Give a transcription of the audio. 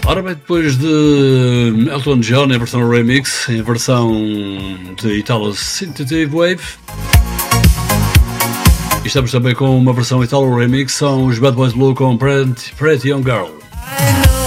Ora bem, depois de Elton John em versão remix, em versão de Italo Synthwave Wave, e estamos também com uma versão Italo remix, são os Bad Boys Blue com Pretty Young Girl.